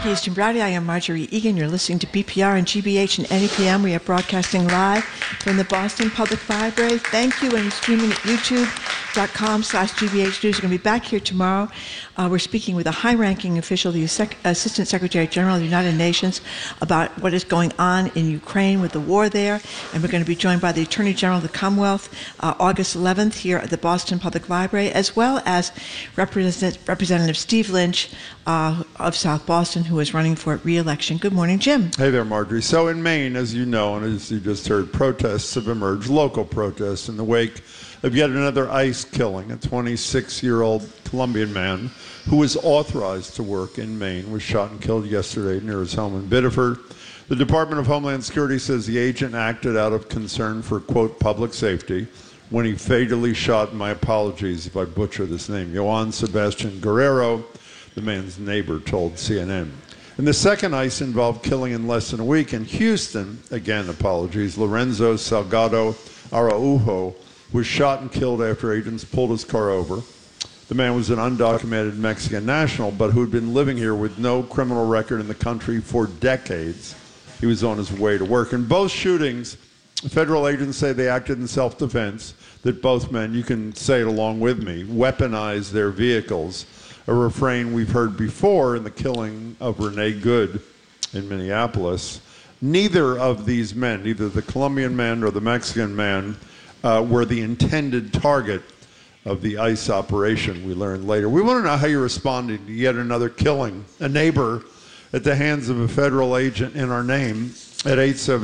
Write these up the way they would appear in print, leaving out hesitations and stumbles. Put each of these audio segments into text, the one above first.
Northeast and Browdy. I am Marjorie Egan. You're listening to BPR and GBH and NEPM. We are broadcasting live from the Boston Public Library. Thank you, and streaming at youtube.com/GBH News. We're going to be back here tomorrow. We're speaking with a high-ranking official, the Assistant Secretary General of the United Nations, about what is going on in Ukraine with the war there. And we're going to be joined by the Attorney General of the Commonwealth August 11th here at the Boston Public Library, as well as Representative Steve Lynch of South Boston, who is running for re-election. Good morning, Jim. Hey there, Marjorie. So in Maine, as you know, and as you just heard, protests have emerged, local protests, in the wake of yet another ICE killing. A 26-year-old Colombian man who was authorized to work in Maine was shot and killed yesterday near his home in Biddeford. The Department of Homeland Security says the agent acted out of concern for, quote, public safety when he fatally shot, my apologies if I butcher this name, Joan Sebastian Guerrero, the man's neighbor told CNN. And the second ICE-involved killing in less than a week in Houston, again, apologies, Lorenzo Salgado Araujo was shot and killed after agents pulled his car over. The man was an undocumented Mexican national, but who had been living here with no criminal record in the country for decades. He was on his way to work. In both shootings, federal agents say they acted in self-defense, that both men, you can say it along with me, weaponized their vehicles, a refrain we've heard before in the killing of Renee Good in Minneapolis. Neither of these men, neither the Colombian man or the Mexican man, were the intended target of the ICE operation, we learned later. We want to know how you're responding to yet another killing, a neighbor at the hands of a federal agent in our name at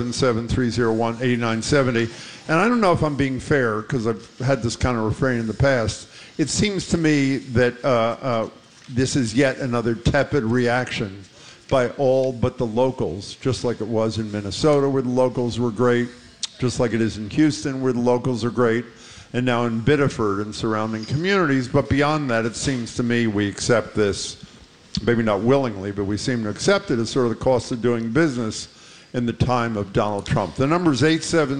877-301-8970. And I don't know if I'm being fair, because I've had this kind of refrain in the past. It seems to me that this is yet another tepid reaction by all but the locals, just like it was in Minnesota, where the locals were great, just like it is in Houston, where the locals are great, and now in Biddeford and surrounding communities. But beyond that, it seems to me we accept this, maybe not willingly, but we seem to accept it as sort of the cost of doing business in the time of Donald Trump. The number is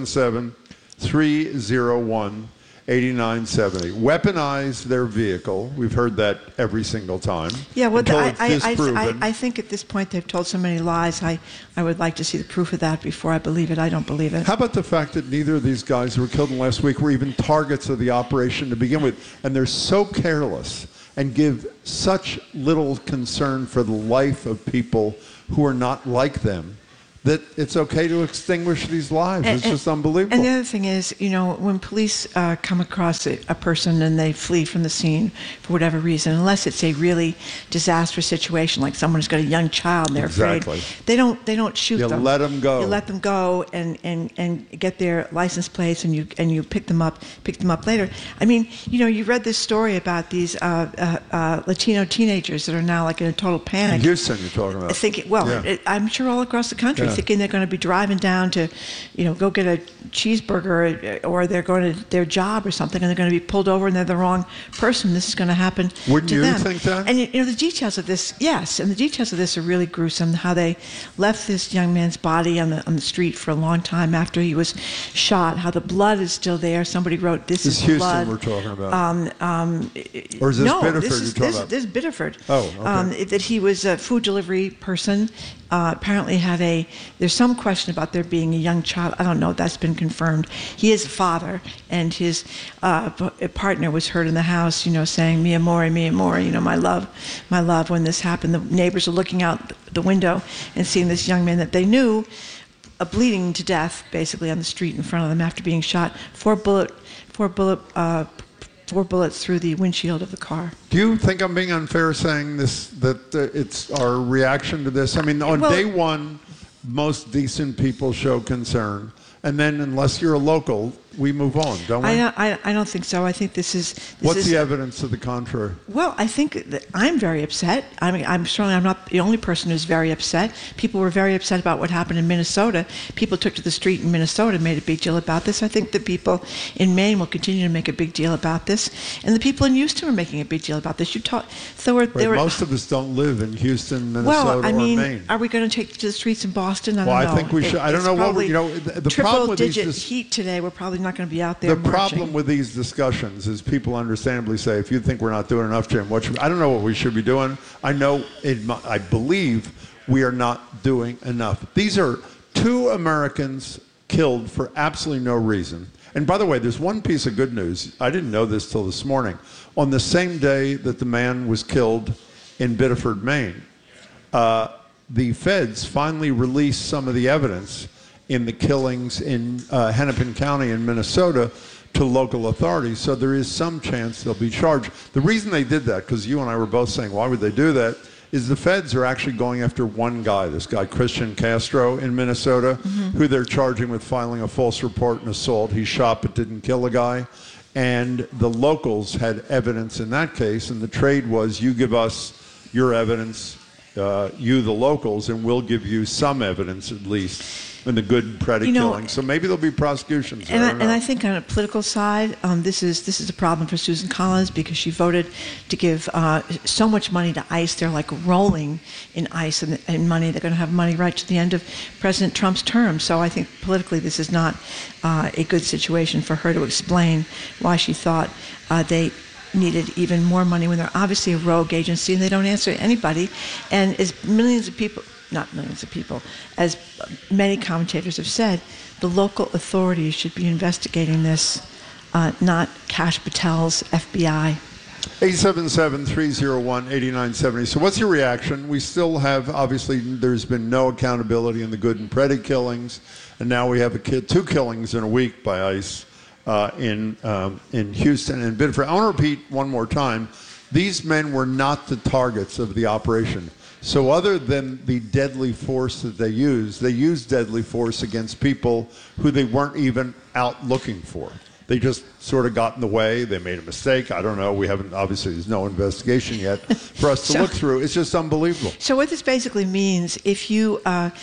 877-301-8970. Weaponize their vehicle. We've heard that every single time. Yeah, well, I think at this point they've told so many lies. I would like to see the proof of that before I believe it. I don't believe it. How about the fact that neither of these guys who were killed in last week were even targets of the operation to begin with? And they're so careless and give such little concern for the life of people who are not like them, that it's okay to extinguish these lives. It's just unbelievable. And the other thing is, you know, when police come across a person and they flee from the scene for whatever reason, unless it's a really disastrous situation, like someone who's got a young child and they're afraid, they don't shoot them. You let them go. You let them go and get their license plates, and you pick them up later. I mean, you know, you read this story about these Latino teenagers that are now like in a total panic. In Houston, you're talking about. I'm sure all across the country. Yeah. Thinking they're going to be driving down to, you know, go get a cheeseburger, or they're going to their job or something, and they're going to be pulled over and they're the wrong person. This is going to happen Wouldn't to you them. think that? And you know, the details of this, yes, and the details of this are really gruesome. How they left this young man's body on the street for a long time after he was shot. How the blood is still there. Somebody wrote, "This is Houston blood." We're talking about. Or is this no, Biddeford this you're talking about? This is Biddeford. Oh, okay. That he was a food delivery person. Apparently there's some question about there being a young child. I don't know. That's been confirmed. He is a father, and his partner was heard in the house, you know, saying, mi amore, you know, my love, when this happened. The neighbors are looking out the window and seeing this young man that they knew bleeding to death, basically on the street in front of them after being shot. Four bullets through the windshield of the car. Do you think I'm being unfair saying this, that it's our reaction to this? I mean, on day one, most decent people show concern. And then, unless you're a local, we move on, don't we? I don't think so. I think this is... What's the evidence to the contrary? Well, I think that I'm very upset. I mean, I'm not the only person who's very upset. People were very upset about what happened in Minnesota. People took to the street in Minnesota and made a big deal about this. I think the people in Maine will continue to make a big deal about this. And the people in Houston are making a big deal about this. Most of us don't live in Houston, Minnesota, or Maine. Are we going to take to the streets in Boston? I think we should. I don't know what, you know, the problem with triple-digit heat today. We're probably probably not going to be out there The marching. problem with these discussions is people understandably say, if you think we're not doing enough, Jim, I don't know what we should be doing. I believe we are not doing enough. These are 2 Americans killed for absolutely no reason. And by the way, there's one piece of good news. I didn't know this till this morning. On the same day that the man was killed in Biddeford, Maine, the feds finally released some of the evidence in the killings in Hennepin County in Minnesota to local authorities. So there is some chance they'll be charged. The reason they did that, because you and I were both saying, why would they do that, is the feds are actually going after one guy, this guy Christian Castro in Minnesota, who they're charging with filing a false report and assault. He shot but didn't kill a guy. And the locals had evidence in that case, and the trade was, you give us your evidence, you the locals, and we'll give you some evidence at least in the Good and Preddy killing. So maybe there'll be prosecutions. And I think on a political side, this is a problem for Susan Collins, because she voted to give so much money to ICE. They're like rolling in ICE and money. They're going to have money right to the end of President Trump's term. So I think politically this is not a good situation for her to explain why she thought they needed even more money when they're obviously a rogue agency and they don't answer anybody. And as millions of people, not millions of people, as many commentators have said, the local authorities should be investigating this, not Kash Patel's FBI. 877-301-8970. So what's your reaction? We still have, obviously, there's been no accountability in the Good and Preddy killings, and now we have 2 killings in a week by ICE in Houston and Biddeford. I want to repeat one more time. These men were not the targets of the operation. So other than the deadly force that they used deadly force against people who they weren't even out looking for. They just sort of got in the way. They made a mistake. I don't know. We haven't, obviously, there's no investigation yet for us to look through. It's just unbelievable. So what this basically means, if you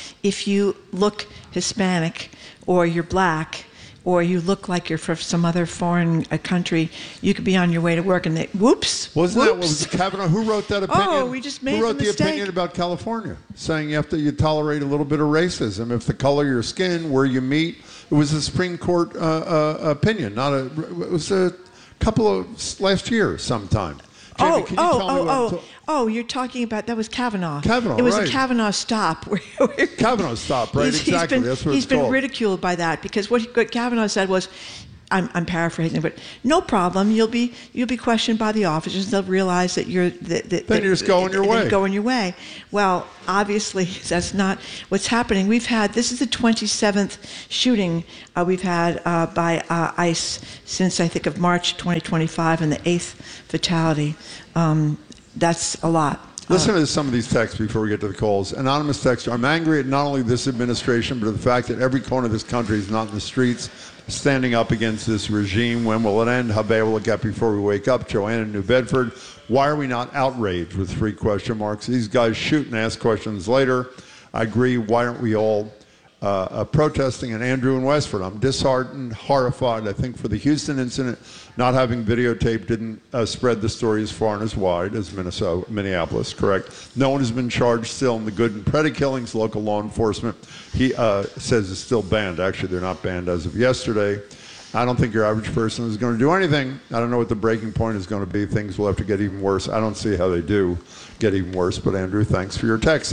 look Hispanic or you're black, or you look like you're from some other foreign country, you could be on your way to work and whoops. Wasn't that what was Kavanaugh? Who wrote that opinion? Oh, we just made Who wrote the mistake. Opinion about California, saying you tolerate a little bit of racism if the color of your skin, where you meet. It was a Supreme Court opinion, it was a couple of last year sometime. Jamie, can you tell me you're talking about, that was Kavanaugh. Kavanaugh, it was right. a Kavanaugh stop. Kavanaugh stop, right? Exactly. That's what it's called. He's been ridiculed by that, because what Kavanaugh said was, I'm paraphrasing, but no problem. You'll be questioned by the officers. They'll realize that you're. Then you're just going your way. Going your way. Well, obviously that's not what's happening. This is the 27th shooting we've had by ICE since I think of March 2025, and the 8th fatality. That's a lot. Listen to some of these texts before we get to the calls. Anonymous texter, I'm angry at not only this administration, but at the fact that every corner of this country is not in the streets standing up against this regime. When will it end? How bad will it get before we wake up? Joanne in New Bedford, why are we not outraged with 3 question marks? These guys shoot and ask questions later. I agree. Why aren't we all protesting? And Andrew in Westford, I'm disheartened, horrified. I think for the Houston incident, not having videotape didn't spread the story as far and as wide as Minneapolis, correct? No one has been charged still in the Good and Preddy killings. Local law enforcement, he says, is still banned. Actually, they're not banned as of yesterday. I don't think your average person is going to do anything. I don't know what the breaking point is going to be. Things will have to get even worse. I don't see how they do get even worse. But Andrew, thanks for your text.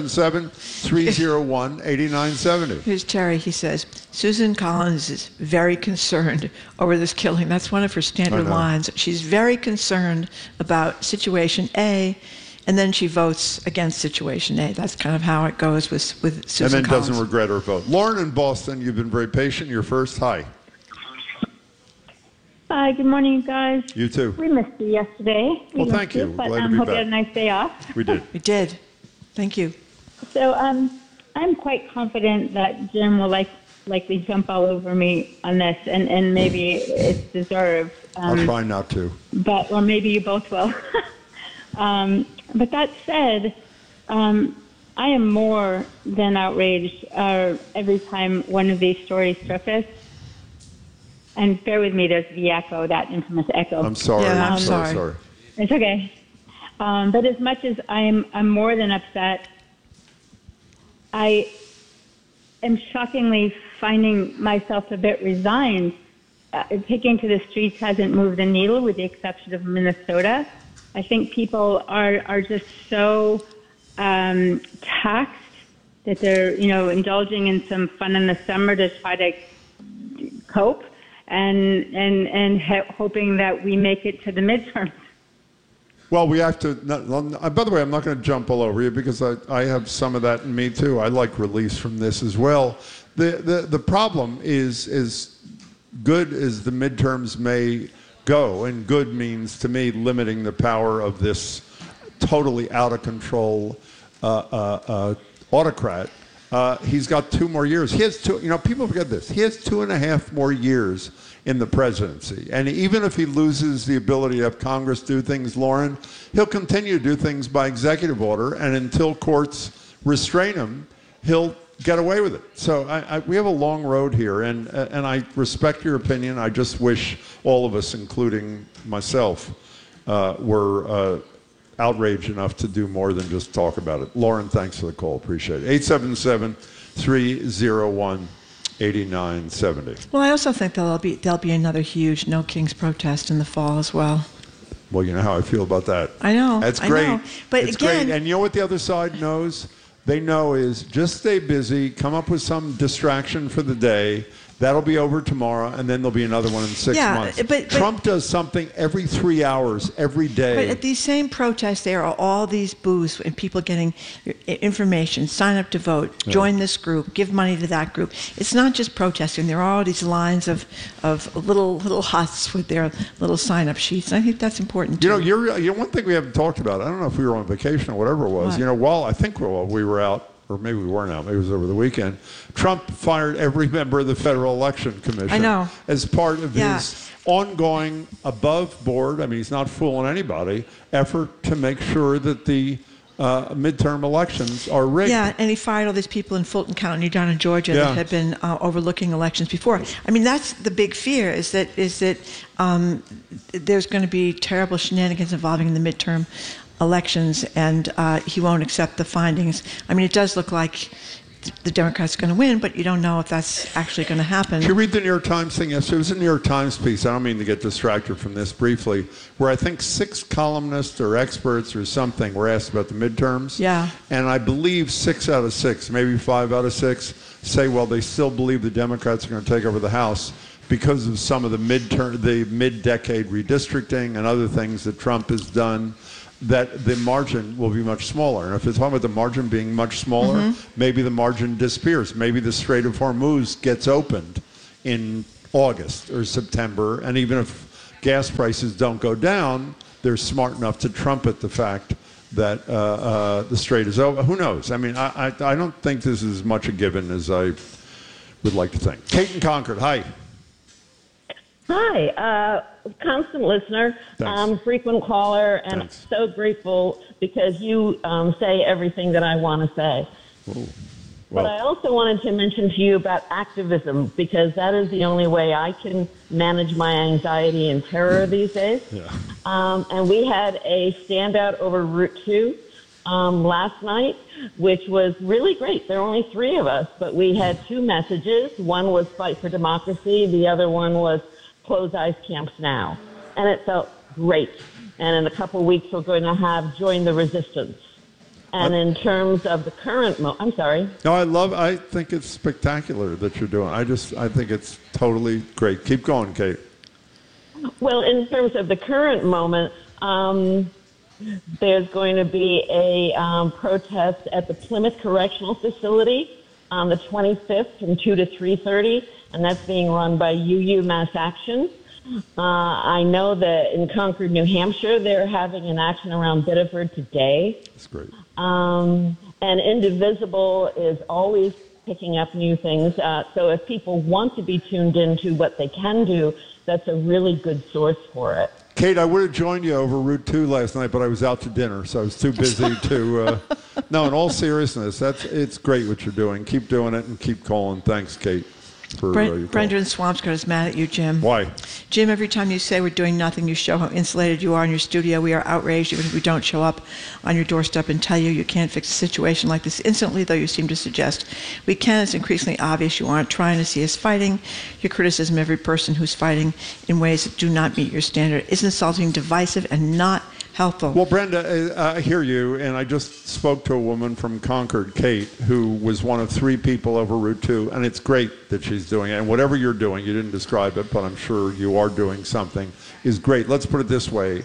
877-301-8970. Here's Terry. He says, Susan Collins is very concerned over this killing. That's one of her standard lines. She's very concerned about Situation A, and then she votes against Situation A. That's kind of how it goes with Susan Collins. And then doesn't regret her vote. Lauren in Boston, you've been very patient. You're first. Hi. Hi, good morning, you guys. You too. We missed you yesterday. Well, thank you. But Glad to be hope back. you had a nice day off. We did. We did. Thank you. So I'm quite confident that Jim will likely jump all over me on this, and maybe it's deserved. I'll try not to. Or maybe you both will. But that said, I am more than outraged every time one of these stories surface. And bear with me, there's the echo, that infamous echo. I'm sorry. Yeah, I'm sorry. It's okay. But as much as I'm more than upset, I am shockingly finding myself a bit resigned taking to the streets hasn't moved the needle, with the exception of Minnesota. I think people are just so taxed that they're, indulging in some fun in the summer to try to cope, and hoping that we make it to the midterms. Well, we have to. By the way, I'm not going to jump all over you because I have some of that in me too. I like release from this as well. The problem is, as good as the midterms may go, and good means to me limiting the power of this totally out of control autocrat. He's got 2 more years. He has people forget this. He has 2.5 more years in the presidency. And even if he loses the ability to have Congress do things, Lauren, he'll continue to do things by executive order. And until courts restrain him, he'll get away with it. So we have a long road here. And I respect your opinion. I just wish all of us, including myself, were outraged enough to do more than just talk about it. Lauren, thanks for the call. Appreciate it. 877-301-8970. Well, I also think there'll be another huge No Kings protest in the fall as well. Well, you know how I feel about that. I know. That's great. I know. But it's again, great. And you know what the other side knows? They know is just stay busy, come up with some distraction for the day. That'll be over tomorrow, and then there'll be another one in 6 months. But Trump does something every 3 hours, every day. But at these same protests, there are all these booths and people getting information, sign up to vote, join this group, give money to that group. It's not just protesting. There are all these lines of little huts with their little sign-up sheets. And I think that's important, too. One thing we haven't talked about, I don't know if we were on vacation or whatever it was. What? While we were out, or maybe we weren't out, maybe it was over the weekend, Trump fired every member of the Federal Election Commission. I know. As part of his ongoing above board, I mean, he's not fooling anybody, effort to make sure that the midterm elections are rigged. Yeah, and he fired all these people in Fulton County down in Georgia that had been overlooking elections before. I mean, that's the big fear, is that there's going to be terrible shenanigans involving the midterm elections, and he won't accept the findings. I mean, it does look like the Democrats are going to win, but you don't know if that's actually going to happen. Did you read the New York Times thing yesterday? It was a New York Times piece. I don't mean to get distracted from this briefly, where I think 6 columnists or experts or something were asked about the midterms. Yeah. And I believe 6 out of 6, maybe 5 out of 6, say, well, they still believe the Democrats are going to take over the House because of some of the mid-decade redistricting and other things that Trump has done, that the margin will be much smaller. And if you're talking about the margin being much smaller, maybe the margin disappears. Maybe the Strait of Hormuz gets opened in August or September, and even if gas prices don't go down, they're smart enough to trumpet the fact that the Strait is open. Who knows? I mean, I don't think this is as much a given as I would like to think. Kate in Concord, hi. Hi, constant listener, frequent caller, and Thanks. so grateful because you say everything that I want to say. Well, But I also wanted to mention to you about activism, because that is the only way I can manage my anxiety and terror these days. yeah. And we had a standout over Route 2 last night, which was really great. There were only 3 of us, but we had 2 messages. One was Fight for Democracy. The other one was Close ICE Camps Now. And it felt great. And in a couple of weeks, we're going to have Join the Resistance. And in terms of the current I'm sorry. No, I think it's spectacular that you're doing. I think it's totally great. Keep going, Kate. Well, in terms of the current moment, there's going to be a protest at the Plymouth Correctional Facility on the 25th from 2 to 3:30, and that's being run by UU Mass Action. I know that in Concord, New Hampshire, they're having an action around Biddeford today. That's great. And Indivisible is always picking up new things. So if people want to be tuned into what they can do, that's a really good source for it. Kate, I would have joined you over Route 2 last night, but I was out to dinner, so I was too busy to... No, in all seriousness, it's great what you're doing. Keep doing it and keep calling. Thanks, Kate. per your call. Brenda in Swampscott is mad at you, Jim. Why? Jim, every time you say we're doing nothing, you show how insulated you are in your studio. We are outraged even if we don't show up on your doorstep and tell you you can't fix a situation like this instantly, though you seem to suggest we can. It's increasingly obvious you aren't trying to see us fighting. Your criticism of every person who's fighting in ways that do not meet your standard is insulting, divisive, and not helpful. Well, Brenda, I hear you, and I just spoke to a woman from Concord, Kate, who was one of 3 people over Route 2, and it's great that she's doing it. And whatever you're doing, you didn't describe it, but I'm sure you are doing something, is great. Let's put it this way.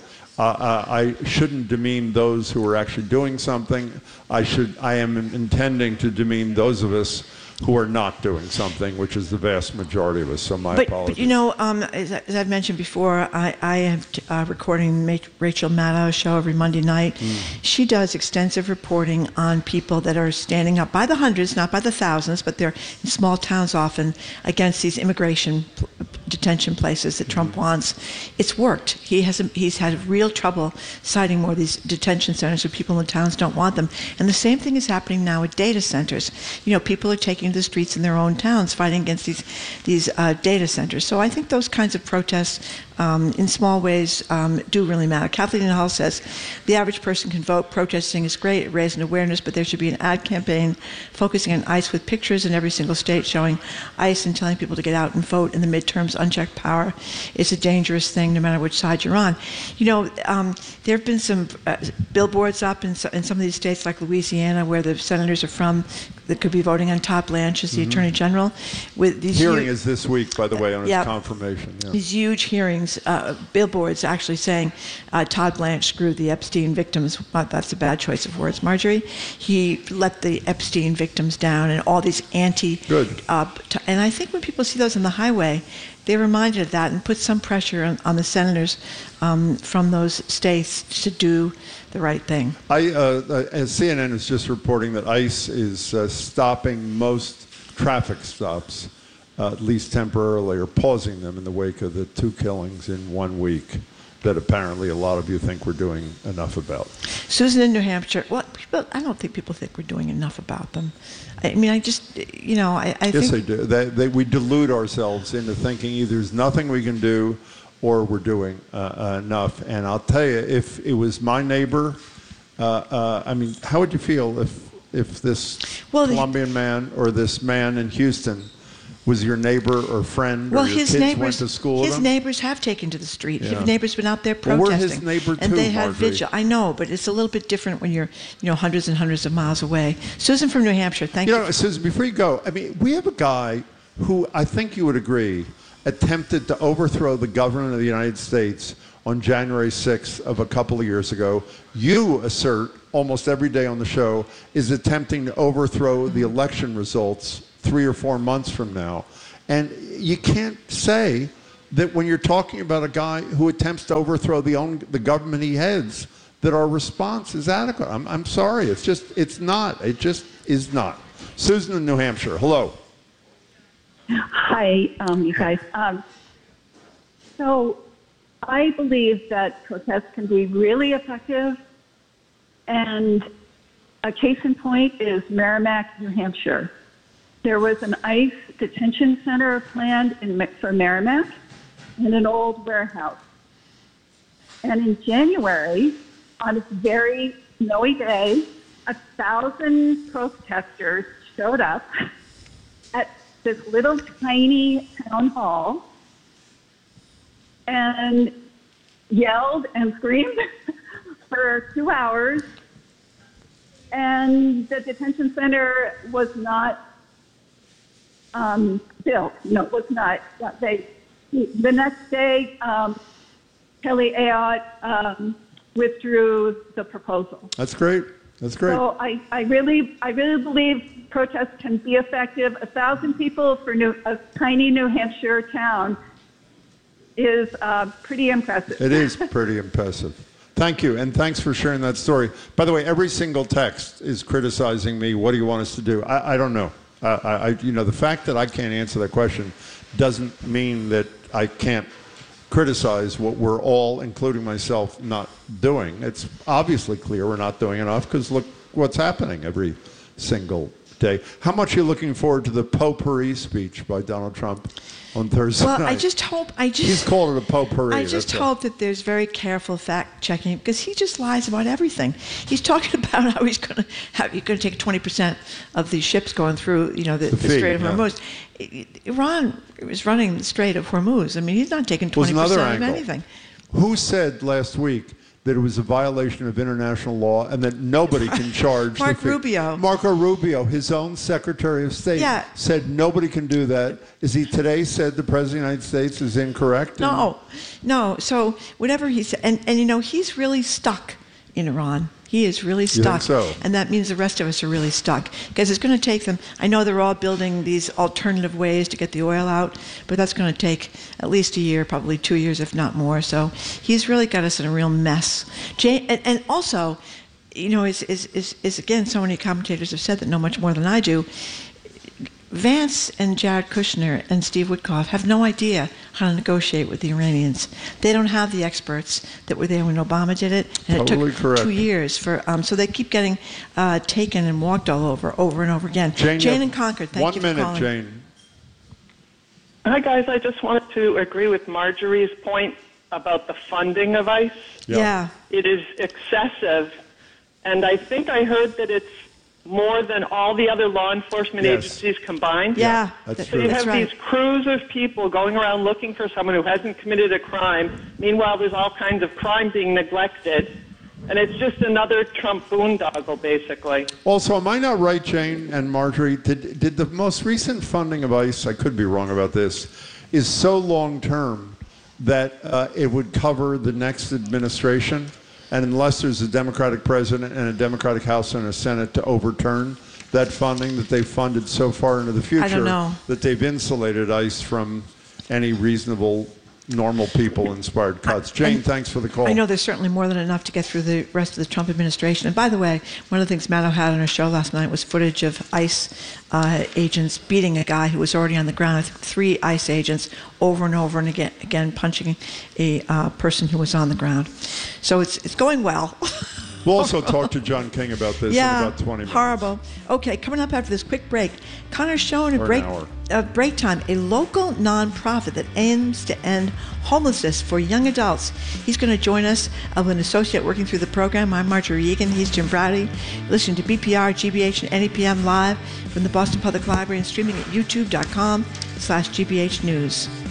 I shouldn't demean those who are actually doing something. I am intending to demean those of us who are not doing something, which is the vast majority of us. So my apologies. But you know, as I've mentioned before, I am recording Rachel Maddow's show every Monday night. She does extensive reporting on people that are standing up by the hundreds, not by the thousands, but they're in small towns often against these immigration detention places that Trump wants. It's worked. He's had real trouble citing more of these detention centers where people in the towns don't want them. And the same thing is happening now with data centers. You know, people are taking to the streets in their own towns fighting against these data centers. So I think those kinds of protests in small ways do really matter. Kathleen Hull says, the average person can vote. Protesting is great. It raises awareness, but there should be an ad campaign focusing on ICE with pictures in every single state showing ICE and telling people to get out and vote in the midterms. Unchecked power is a dangerous thing no matter which side you're on. You know, there have been some billboards up in some of these states like Louisiana where the senators are from that could be voting on Todd Blanche as the Attorney General. With these hearing is this week, by the way, on its confirmation. Yeah. These huge hearings, billboards actually saying Todd Blanche screwed the Epstein victims. Well, that's a bad choice of words, Marjorie. He let the Epstein victims down, and all these Good. And I think when people see those on the highway, they're reminded of that and put some pressure on the senators from those states to do the right thing. CNN is just reporting that ICE is stopping most traffic stops, at least temporarily, or pausing them in the wake of the 2 killings in 1 week that apparently a lot of you think we're doing enough about. Susan in New Hampshire, I don't think people think we're doing enough about them. I mean, I just, you know, I think... Yes, they do. We delude ourselves into thinking either there's nothing we can do or we're doing enough. And I'll tell you, if it was my neighbor, I mean, how would you feel if this Colombian man or this man in Houston was your neighbor or friend, or your kids went to school with him? His neighbors have taken to the street. Yeah. His neighbors been out there protesting. Well, we're his neighbor and too, they had Marjorie. vigil. I know, but it's a little bit different when you're, you know, hundreds and hundreds of miles away. Susan from New Hampshire, thank you. You know, Susan, before you go, I mean, we have a guy who I think you would agree attempted to overthrow the government of the United States on January 6th of a couple of years ago. You assert almost every day on the show is attempting to overthrow the election results 3 or 4 months from now. And you can't say that when you're talking about a guy who attempts to overthrow the government he heads, that our response is adequate. I'm sorry. It's not. It just is not. Susan in New Hampshire, hello. Hi, you guys. So I believe that protests can be really effective, and a case in point is Merrimack, New Hampshire. There was an ICE detention center planned for Merrimack in an old warehouse. And in January, on this very snowy day, 1,000 protesters showed up at this little tiny town hall and yelled and screamed for 2 hours. And the detention center was not built. No, it was not. The next day, Kelly Ayotte withdrew the proposal. That's great. That's great. So I really believe protests can be effective. 1,000 people for a tiny New Hampshire town is pretty impressive. It is pretty impressive. Thank you, and thanks for sharing that story. By the way, every single text is criticizing me. What do you want us to do? I don't know. You know, the fact that I can't answer that question doesn't mean that I can't criticize what we're all, including myself, not doing. It's obviously clear we're not doing enough because look what's happening every single day. How much are you looking forward to the potpourri speech by Donald Trump on Thursday night? Well, He's called it a potpourri. I just hope that there's very careful fact checking, because he just lies about everything. He's talking about how he's going to take 20% of these ships going through, the Strait of Hormuz. Iran is running the Strait of Hormuz. I mean, he's not taking 20% of anything. Who said last week that it was a violation of international law and that nobody can charge Marco Rubio. Marco Rubio, his own Secretary of State, said nobody can do that. Is he today said the President of the United States is incorrect? No. So whatever he said, and he's really stuck in Iran. He is really stuck. You think so? And that means the rest of us are really stuck, because it's going to take them. I know they're all building these alternative ways to get the oil out, but that's going to take at least a year, probably 2 years, if not more. So he's really got us in a real mess. And also, is again, so many commentators have said that know much more than I do. Vance and Jared Kushner and Steve Witkoff have no idea how to negotiate with the Iranians. They don't have the experts that were there when Obama did it, and totally it took correct. 2 years for. So they keep getting taken and walked all over and over again. Jane in Concord, thank you for calling. 1 minute, Jane. Hi guys, I just wanted to agree with Marjorie's point about the funding of ICE. Yeah. It is excessive, and I think I heard that it's more than all the other law enforcement agencies combined. Yeah, that's so true. you have these crews of people going around looking for someone who hasn't committed a crime. Meanwhile, there's all kinds of crime being neglected. And it's just another Trump boondoggle, basically. Also, am I not right, Jane and Marjorie? Did the most recent funding of ICE, I could be wrong about this, is so long-term that it would cover the next administration? And unless there's a Democratic president and a Democratic House and a Senate to overturn that funding that they've funded so far into the future, I don't know. that they've insulated ICE from any reasonable, normal people-inspired cuts. Jane, thanks for the call. I know there's certainly more than enough to get through the rest of the Trump administration. And by the way, one of the things Maddow had on her show last night was footage of ICE agents beating a guy who was already on the ground. I think 3 ICE agents over and over and again punching a person who was on the ground. So it's going well. We'll also talk to John King about this in about 20 minutes. Horrible. Okay, coming up after this quick break, Connor's showing Break Time, a local nonprofit that aims to end homelessness for young adults. He's going to join us as an associate working through the program. I'm Marjorie Egan. He's Jim Browdy. Listening to BPR, GBH, and NEPM live from the Boston Public Library and streaming at youtube.com/GBH News.